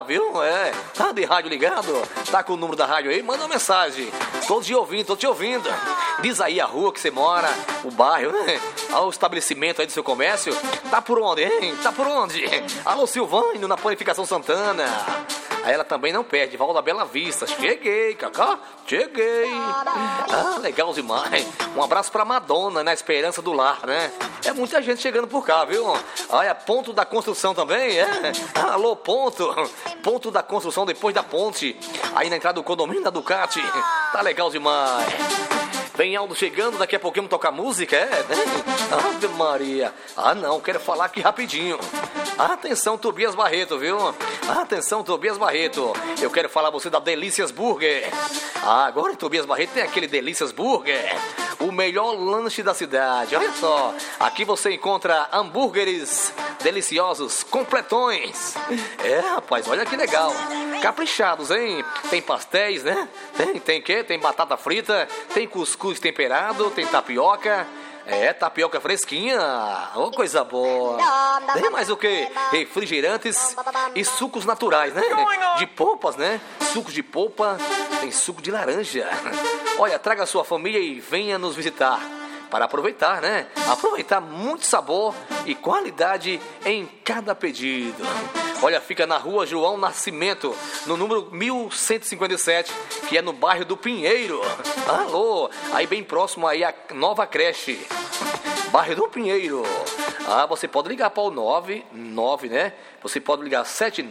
viu? Tá de rádio ligado? Tá com o número da rádio aí? Manda uma mensagem. Tô te ouvindo. Diz aí a rua que você mora, o bairro, né? O estabelecimento aí do seu comércio. Tá por onde, hein? Tá por onde? Alô, Silvânio, na Panificação Santana. Aí ela também não perde, Val da Bela Vista. Cheguei, Cacá, cheguei. Legal demais. Um abraço pra Madonna, na Esperança do Lar, né? É muita gente chegando por cá, viu? Olha, Ponto da Construção também, Alô, Ponto da Construção depois da ponte. Aí na entrada do condomínio da Ducati. Tá legal demais. Vem Aldo chegando, daqui a pouquinho tocar música, né? Ave Maria. Não, quero falar aqui rapidinho. Atenção, Tobias Barreto, viu? Atenção, Tobias Barreto. Eu quero falar a você da Delícias Burger. Agora Tobias Barreto tem aquele Delícias Burger. O melhor lanche da cidade. Olha só, aqui você encontra hambúrgueres deliciosos, completões. Rapaz, olha que legal. Caprichados, hein? Tem pastéis, né? Tem quê? Tem batata frita, tem cuscuz temperado, tem tapioca. Tapioca fresquinha. Oh, coisa boa. Tem mais o quê? Refrigerantes e sucos naturais, né? De polpas, né? Sucos de polpa, tem suco de laranja. Olha, traga a sua família e venha nos visitar. Para aproveitar, né? Aproveitar muito sabor e qualidade em cada pedido. Olha, fica na rua João Nascimento, no número 1157, que é no bairro do Pinheiro. Alô, aí bem próximo aí a nova creche. Bairro do Pinheiro. Você pode ligar para o 99, né? Você pode ligar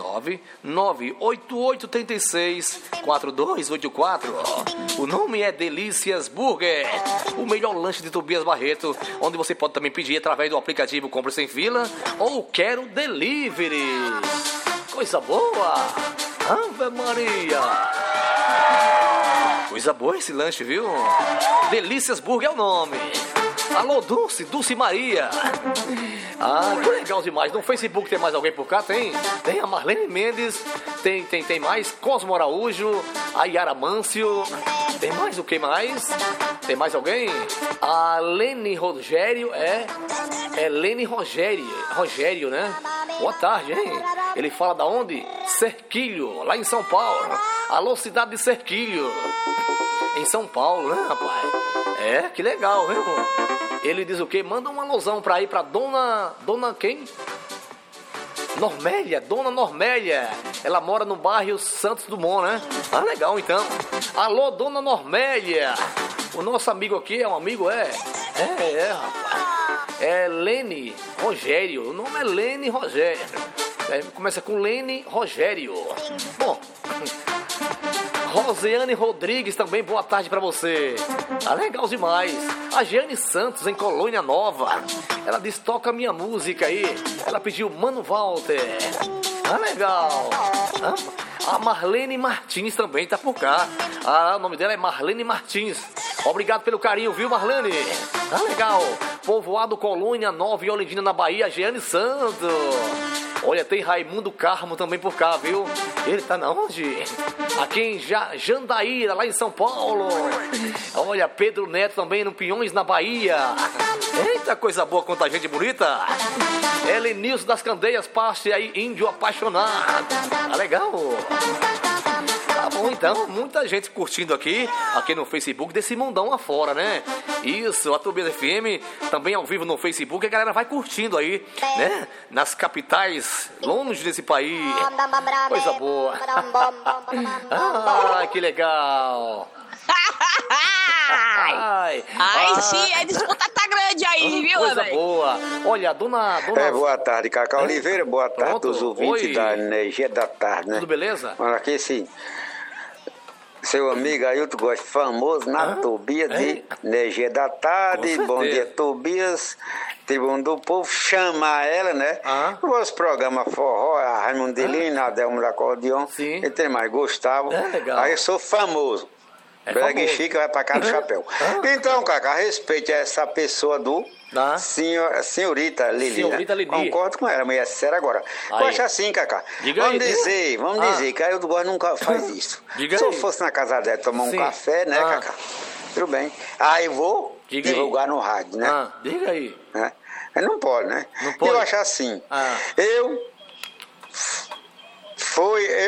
79988364284. O nome é Delícias Burger, o melhor lanche de Tobias Barreto, onde você pode também pedir através do aplicativo Compre Sem Fila ou Quero Delivery. Coisa boa! Ave Maria! Coisa boa esse lanche, viu? Delícias Burger é o nome. Alô, Dulce Maria. Que legal demais. No Facebook tem mais alguém por cá? Tem a Marlene Mendes. Tem mais Cosmo Araújo. A Yara Mâncio. Tem mais o que mais? Tem mais alguém? A Lene Rogério. É Lene Rogério, né? Boa tarde, hein? Ele fala da onde? Cerquilho, lá em São Paulo. Alô, cidade de Cerquilho. Em São Paulo, né, rapaz? Que legal, viu? Ele diz o quê? Manda um alusão pra ir pra Dona quem? Normélia, Dona Normélia. Ela mora no bairro Santos Dumont, né? Legal, então. Alô, Dona Normélia. O nosso amigo aqui é um amigo, rapaz. É Lene Rogério. O nome é Lene Rogério. Começa com Lene Rogério. Bom... Rosiane Rodrigues também, boa tarde pra você. Legal demais. A Jeane Santos, em Colônia Nova. Ela diz, toca minha música aí. Ela pediu Mano Walter. Legal. A Marlene Martins também tá por cá. O nome dela é Marlene Martins. Obrigado pelo carinho, viu, Marlene? Legal. Povoado Colônia Nova e Olindina, na Bahia, Jeane Santos. Olha, tem Raimundo Carmo também por cá, viu? Ele tá na onde? Aqui em Jandaíra, lá em São Paulo. Olha, Pedro Neto também no Pinhões, na Bahia. Eita, coisa boa, quanta gente bonita. Helenilson das Candeias, passe aí, índio apaixonado. Legal. Tá bom, então, muita gente curtindo aqui no Facebook desse mundão afora, né? Isso, a Tobias FM também ao vivo no Facebook, a galera vai curtindo aí, né? Nas capitais, longe desse país. Coisa boa. Que legal. Sim, a disputa tá grande aí, viu, coisa boa. Olha, dona... boa tarde, Cacá Oliveira, boa tarde aos ouvintes da Energia da Tarde, né? Tudo beleza? Olha aqui, sim. Seu amigo Ailton Gosta, famoso na Tobias de Energia da Tarde. Bom dia, Tobias. Segundo o povo chamar ela, né? Os programas forró, a Raimundo Delina, a Delmo da Acordeon. Sim. E tem mais, Gustavo. Legal. Aí eu sou famoso. Brega e Chica vai pra cá no chapéu. Então, Cacá, respeite essa pessoa do senhorita Lili. Senhorita Lili. Lili. Concordo com ela, mulher séria agora. Eu acho assim, Cacá. Vamos dizer que aí o Gosto nunca faz isso. Se eu fosse na casa dela tomar um café, né, Cacá? Tudo bem. Aí eu vou divulgar no rádio, né? Diga aí. Mas não pode, né? Não pode. Eu acho assim.